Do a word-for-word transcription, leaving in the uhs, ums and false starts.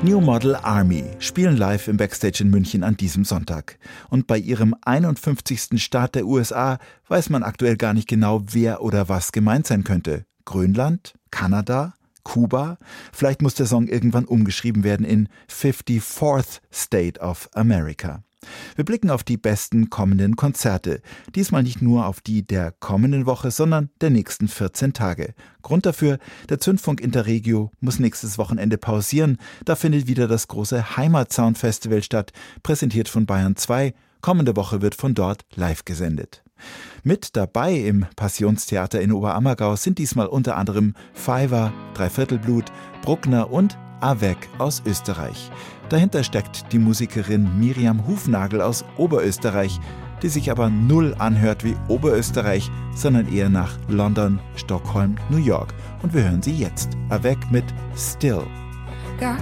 New Model Army spielen live im Backstage in München an diesem Sonntag. Und bei ihrem einundfünfzigsten Staat der U S A weiß man aktuell gar nicht genau, wer oder was gemeint sein könnte. Grönland? Kanada? Kuba? Vielleicht muss der Song irgendwann umgeschrieben werden in fifty-fourth State of America. Wir blicken auf die besten kommenden Konzerte. Diesmal nicht nur auf die der kommenden Woche, sondern der nächsten vierzehn Tage. Grund dafür, der Zündfunk Interregio muss nächstes Wochenende pausieren. Da findet wieder das große Heimatsound Festival statt, präsentiert von Bayern zwei. Kommende Woche wird von dort live gesendet. Mit dabei im Passionstheater in Oberammergau sind diesmal unter anderem Fiverr, Dreiviertelblut, Bruckner und Avec aus Österreich. Dahinter steckt die Musikerin Miriam Hufnagel aus Oberösterreich, die sich aber null anhört wie Oberösterreich, sondern eher nach London, Stockholm, New York. Und wir hören sie jetzt. Avec mit Still.